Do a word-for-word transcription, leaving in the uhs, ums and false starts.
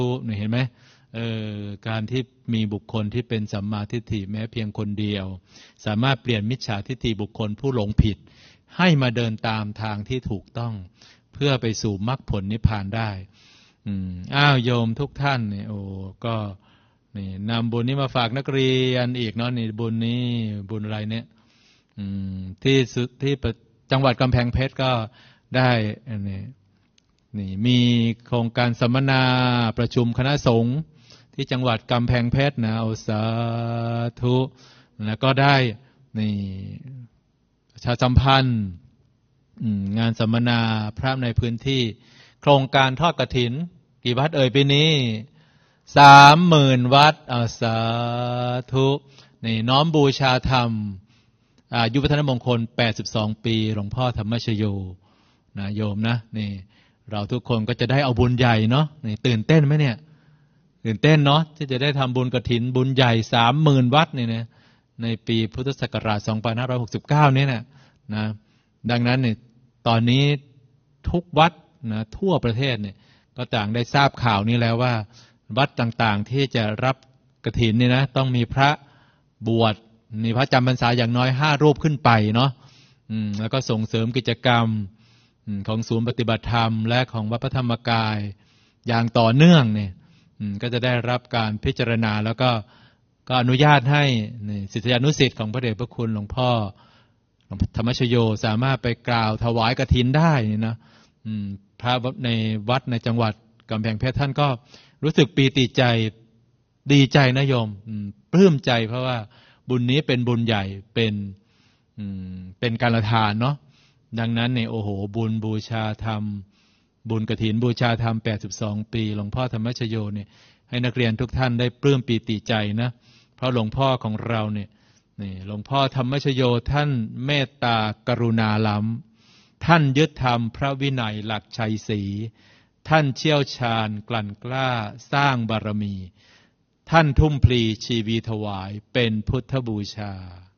นี่เห็นไหมเอ่อการที่มีบุคคลที่เป็นสัมมาทิฏฐิแม้เพียงคนเดียวสามารถเปลี่ยนมิจฉาทิฏฐิบุคคลผู้หลงผิดให้มาเดินตามทางที่ถูกต้องเพื่อไปสู่มรรคผลนิพพานได้อืมอ้าวโยมทุกท่านเนี่ยโอ้ก็นี่นำบุญนี้มาฝากนักเรียนอีกเนาะนี่บุญนี้บุญอะไรเนี่ยอืมที่ที่จังหวัดกำแพงเพชรก็ได้นี่นี่มีโครงการสัมมนาประชุมคณะสงฆ์ที่จังหวัดกำแพงเพชรนะเอาสาธุแล้วก็ได้นี่ประชาสัมพันธ์งานสัมมนาพระในพื้นที่โครงการทอดกฐินกี่วัดเอ่ยปีนี้สามหมื่นวัดเอาสาธุนี่น้อมบูชาธรรมอายุวัฒนมงคลแปดสิบสองปีหลวงพ่อธรรมชโยนะโยมนะนี่เราทุกคนก็จะได้เอาบุญใหญ่เนาะนี่ตื่นเต้นไหมเนี่ยตื่นเต้นเนาะที่จะได้ทำบุญกฐินบุญใหญ่สามหมื่นวัดนี่นะในปีพุทธศักราชสองพันห้าร้อยหกสิบเก้านี่นะนะดังนั้นเนี่ยตอนนี้ทุกวัดนะทั่วประเทศเนี่ยก็ต่างได้ทราบข่าวนี้แล้วว่าวัดต่างๆที่จะรับกฐินเนี่ยนะต้องมีพระบวชมีพระจำพรรษาอย่างน้อยห้ารูปขึ้นไปเนาะอืมแล้วก็ส่งเสริมกิจกรรมของศูนย์ปฏิบัติธรรมและของวัดพระธรรมกายอย่างต่อเนื่องเนี่ยก็จะได้รับการพิจารณาแล้วก็ก็อนุญาตให้ศิษยานุศิษย์ของพระเดชพระคุณหลวงพ่อธรรมชโยสามารถไปกล่าวถวายกฐินได้นะพระในวัดในจังหวัดกำแพงเพชรท่านก็รู้สึกปีติใจดีใจนะโยมปลื้มใจเพราะว่าบุญนี้เป็นบุญใหญ่เป็นเป็นการละทานเนาะดังนั้นเนี่ยโอ้โหบุญบูชาธรรมบุญกฐินบูชาธรรมแปดสิบสองปีหลวงพ่อธรรมชโยเนี่ยให้นักเรียนทุกท่านได้ปลื้มปีติใจนะเพราะหลวงพ่อของเราเนี่ยนี่หลวงพ่อธรรมชโยท่านเมตตากรุณาล้ำท่านยึดธรรมพระวินัยหลักชัยศรีท่านเชี่ยวชาญกลั่นกล้าสร้างบารมีท่านทุ่มพลีชีวีถวายเป็นพุทธบูชา